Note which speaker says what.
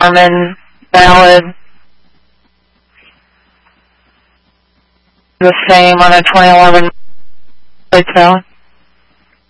Speaker 1: Harman valid. The same on a 2011 plate valid.